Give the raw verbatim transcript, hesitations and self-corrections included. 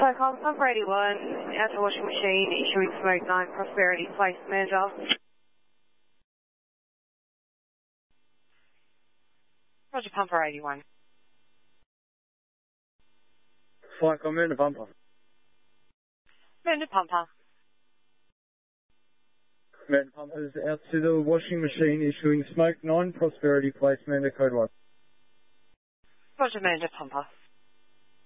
Cyclone Pumper eighty-one, at the washing machine, issuing smoke nine, Prosperity Place Manager. Roger, Pumper eighty-one. Cyclone Moon to Pumper. Moon to Pumper. Moon to Pumper is out to the washing machine, issuing smoke nine, Prosperity Place Manager, code one. Roger, Moon to Pumper.